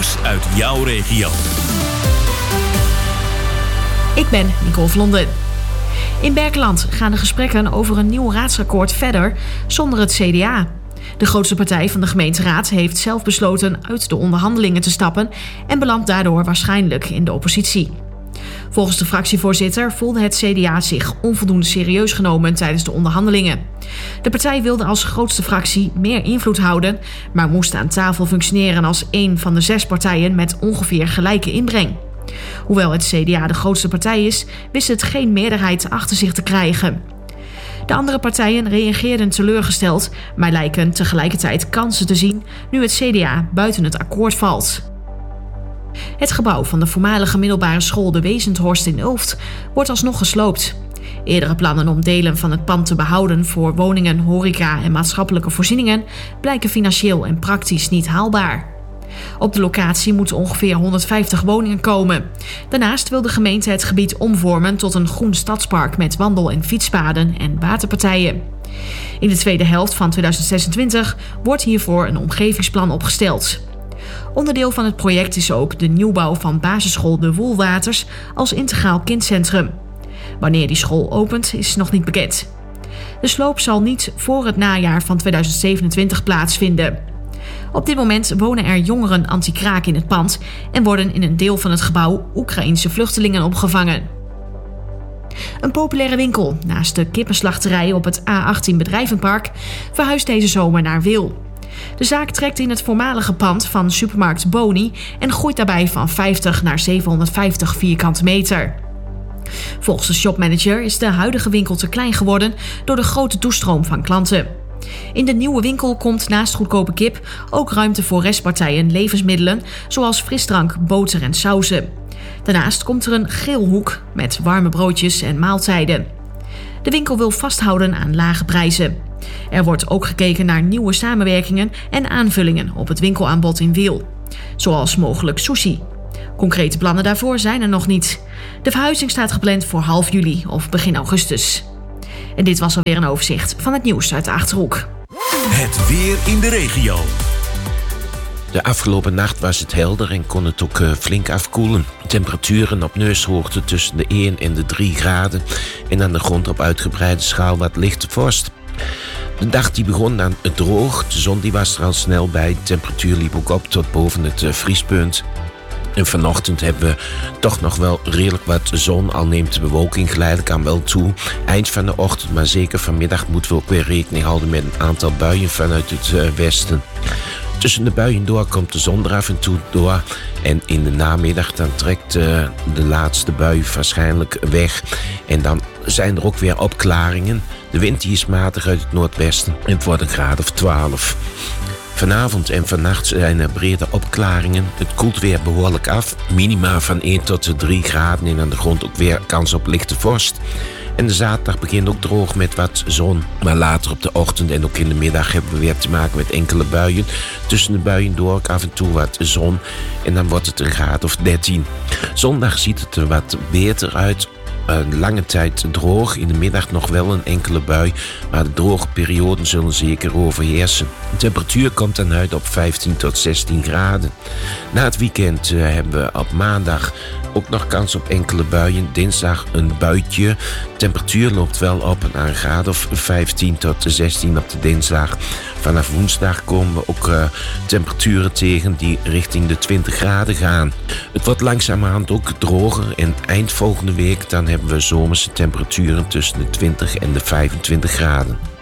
nieuws uit jouw regio. Ik ben Nicole Vlonden. In Berkeland gaan de gesprekken over een nieuw raadsakkoord verder zonder het CDA. De grootste partij van de gemeenteraad heeft zelf besloten uit de onderhandelingen te stappen en belandt daardoor waarschijnlijk in de oppositie. Volgens de fractievoorzitter voelde het CDA zich onvoldoende serieus genomen tijdens de onderhandelingen. De partij wilde als grootste fractie meer invloed houden, maar moest aan tafel functioneren als een van de 6 partijen met ongeveer gelijke inbreng. Hoewel het CDA de grootste partij is, wist het geen meerderheid achter zich te krijgen. De andere partijen reageerden teleurgesteld, maar lijken tegelijkertijd kansen te zien nu het CDA buiten het akkoord valt. Het gebouw van de voormalige middelbare school De Wezenthorst in Ulft wordt alsnog gesloopt. Eerdere plannen om delen van het pand te behouden voor woningen, horeca en maatschappelijke voorzieningen blijken financieel en praktisch niet haalbaar. Op de locatie moeten ongeveer 150 woningen komen. Daarnaast wil de gemeente het gebied omvormen tot een groen stadspark met wandel- en fietspaden en waterpartijen. In de tweede helft van 2026 wordt hiervoor een omgevingsplan opgesteld. Onderdeel van het project is ook de nieuwbouw van basisschool De Woelwaters als integraal kindcentrum. Wanneer die school opent is nog niet bekend. De sloop zal niet voor het najaar van 2027 plaatsvinden. Op dit moment wonen er jongeren anti-kraak in het pand en worden in een deel van het gebouw Oekraïense vluchtelingen opgevangen. Een populaire winkel naast de kippenslachterij op het A18 Bedrijvenpark verhuist deze zomer naar Wil. De zaak trekt in het voormalige pand van supermarkt Boni en groeit daarbij van 50 naar 750 vierkante meter. Volgens de shopmanager is de huidige winkel te klein geworden door de grote toestroom van klanten. In de nieuwe winkel komt naast goedkope kip ook ruimte voor restpartijen levensmiddelen zoals frisdrank, boter en sauzen. Daarnaast komt er een geelhoek met warme broodjes en maaltijden. De winkel wil vasthouden aan lage prijzen. Er wordt ook gekeken naar nieuwe samenwerkingen en aanvullingen op het winkelaanbod in Wil, zoals mogelijk sushi. Concrete plannen daarvoor zijn er nog niet. De verhuizing staat gepland voor half juli of begin augustus. En dit was alweer een overzicht van het nieuws uit de Achterhoek. Het weer in de regio. De afgelopen nacht was het helder en kon het ook flink afkoelen. Temperaturen op neushoogte tussen de 1 en de 3 graden en aan de grond op uitgebreide schaal wat lichte vorst. De dag die begon dan droog, de zon die was er al snel bij, de temperatuur liep ook op tot boven het vriespunt. En vanochtend hebben we toch nog wel redelijk wat zon, al neemt de bewolking geleidelijk aan wel toe. Eind van de ochtend, maar zeker vanmiddag moeten we ook weer rekening houden met een aantal buien vanuit het westen. Tussen de buien door komt de zon er af en toe door. En in de namiddag dan trekt de laatste bui waarschijnlijk weg. En dan zijn er ook weer opklaringen. De wind die is matig uit het noordwesten en het wordt een graad of 12. Vanavond en vannacht zijn er brede opklaringen. Het koelt weer behoorlijk af. Minima van 1 tot 3 graden en aan de grond ook weer kans op lichte vorst. En de zaterdag begint ook droog met wat zon. Maar later op de ochtend en ook in de middag hebben we weer te maken met enkele buien. Tussen de buien door ook af en toe wat zon. En dan wordt het een graad of 13. Zondag ziet het er wat beter uit. Lange tijd droog, in de middag nog wel een enkele bui, maar de droge perioden zullen zeker overheersen. De temperatuur komt dan uit op 15 tot 16 graden. Na het weekend hebben we op maandag ook nog kans op enkele buien. Dinsdag een buitje. De temperatuur loopt wel op naar een graad of 15 tot 16 op de dinsdag. Vanaf woensdag komen we ook temperaturen tegen die richting de 20 graden gaan. Het wordt langzamerhand ook droger en eind volgende week dan hebben we zomerse temperaturen tussen de 20 en de 25 graden.